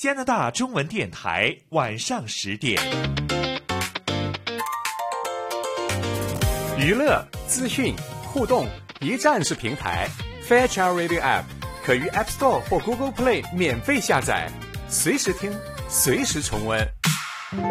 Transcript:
加拿大中文电台晚上10点。 娱乐、资讯、互动，一站式平台。Fairchild Radio App 可于 App Store 或 Google Play 免费下载，随时听，随时重温。